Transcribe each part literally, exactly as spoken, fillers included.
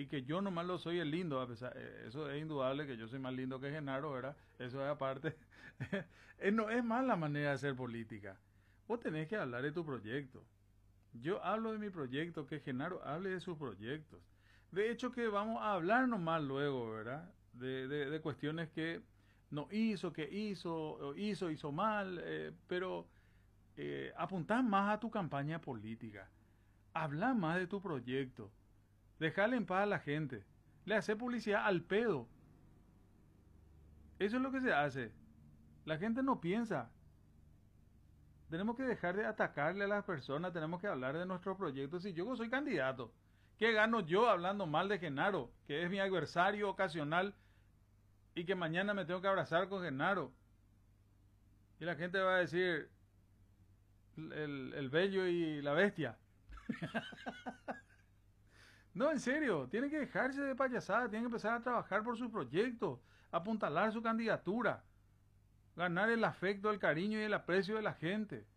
y que yo nomás lo soy el lindo, a pesar, eh, eso es indudable que yo soy más lindo que Genaro, ¿verdad? Eso es aparte. Eh, no es más la manera de hacer política. Vos tenés que hablar de tu proyecto. Yo hablo de mi proyecto, que Genaro hable de sus proyectos. De hecho que vamos a hablar nomás luego, ¿verdad? De, de, de cuestiones que no hizo, que hizo, hizo, hizo mal, eh, pero eh, apuntá más a tu campaña política. Habla más de tu proyecto. Dejale en paz a la gente. Le hace publicidad al pedo. Eso es lo que se hace. La gente no piensa. Tenemos que dejar de atacarle a las personas, tenemos que hablar de nuestros proyectos. Si yo soy candidato, ¿qué gano yo hablando mal de Genaro, que es mi adversario ocasional y que mañana me tengo que abrazar con Genaro? Y la gente va a decir, el, el bello y la bestia. No, en serio, tiene que dejarse de payasada, tiene que empezar a trabajar por sus proyectos, apuntalar su candidatura, ganar el afecto, el cariño y el aprecio de la gente.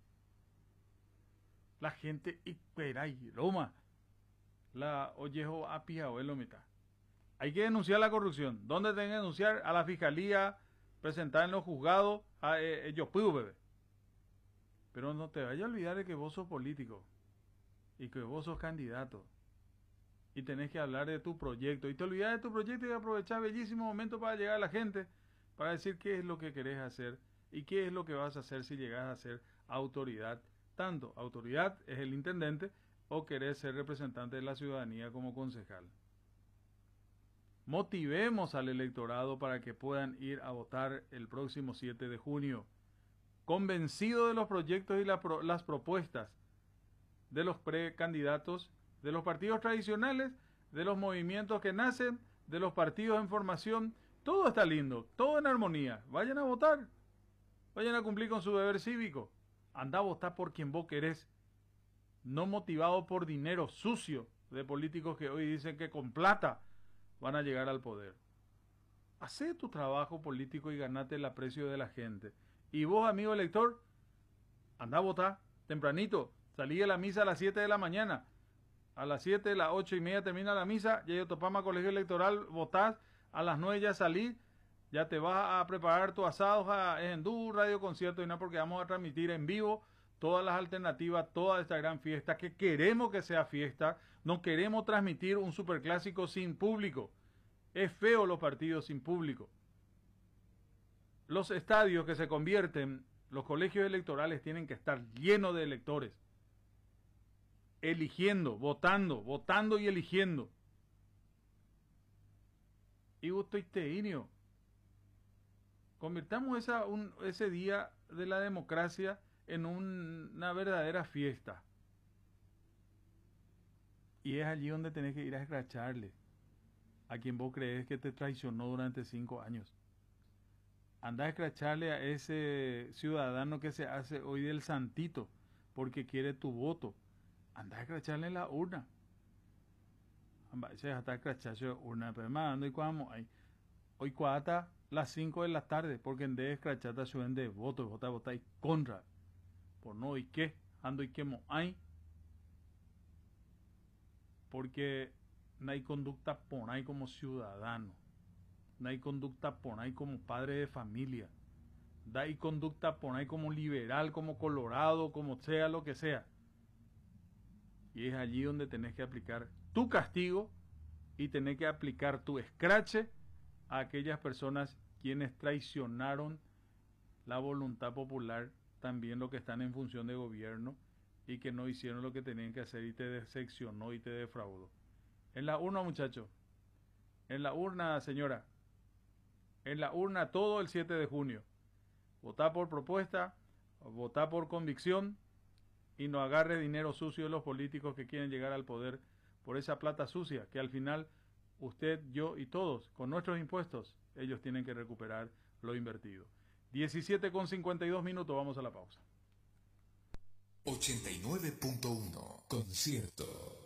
La gente, y y Roma, la oyejo a pijabuelo mitad. Hay que denunciar la corrupción. ¿Dónde tienen que denunciar? A la fiscalía, presentar en los juzgados, a eh, eh, yo puedo, bebé. Pero no te vayas a olvidar de que vos sos político y que vos sos candidato. Y tenés que hablar de tu proyecto. Y te olvidás de tu proyecto y aprovechar bellísimo momento para llegar a la gente, para decir qué es lo que querés hacer y qué es lo que vas a hacer si llegas a ser autoridad. Tanto autoridad es el intendente o querés ser representante de la ciudadanía como concejal. Motivemos al electorado para que puedan ir a votar el próximo siete de junio, convencido de los proyectos y la pro, las propuestas de los precandidatos, de los partidos tradicionales, de los movimientos que nacen, de los partidos en formación. Todo está lindo, todo en armonía. Vayan a votar, vayan a cumplir con su deber cívico. Anda a votar por quien vos querés, no motivado por dinero sucio de políticos que hoy dicen que con plata van a llegar al poder. Hacé tu trabajo político y ganate el aprecio de la gente. Y vos, amigo elector, anda a votar tempranito. Salí a la misa a las siete de la mañana. A las siete, a las ocho y media termina la misa. Ya yo topamos a colegio electoral, votás. A las nueve ya salí. Ya te vas a preparar tu asado a Endú, radio concierto y no, porque vamos a transmitir en vivo todas las alternativas, toda esta gran fiesta, que queremos que sea fiesta. No queremos transmitir un superclásico sin público. Es feo los partidos sin público. Los estadios que se convierten, los colegios electorales tienen que estar llenos de electores. Eligiendo, votando, votando y eligiendo. Y vos inio. Convirtamos esa, un, ese día de la democracia en un, una verdadera fiesta. Y es allí donde tenés que ir a escracharle a quien vos crees que te traicionó durante cinco años. Anda a escracharle a ese ciudadano que se hace hoy del santito porque quiere tu voto. Anda a escracharle en la urna. Anda a escracharle en la urna. Pero me ando y cuando hay. Hoy cuata las cinco de la tarde porque en de escrachata suben de voto. Vota, vota y contra. Por no y qué. Ando y qué mo hay. Porque no hay conducta por ahí como ciudadano. No hay conducta por ahí como padre de familia. No hay conducta por ahí como liberal, como colorado, como sea lo que sea. Y es allí donde tenés que aplicar tu castigo y tenés que aplicar tu escrache a aquellas personas quienes traicionaron la voluntad popular, también los que están en función de gobierno y que no hicieron lo que tenían que hacer y te decepcionó y te defraudó. En la urna, muchacho. En la urna, señora. En la urna todo el siete de junio. Votá por propuesta, votá por convicción y no agarre dinero sucio de los políticos que quieren llegar al poder por esa plata sucia que al final usted, yo y todos, con nuestros impuestos, ellos tienen que recuperar lo invertido. diecisiete con cincuenta y dos minutos, vamos a la pausa. ochenta y nueve punto uno Concierto.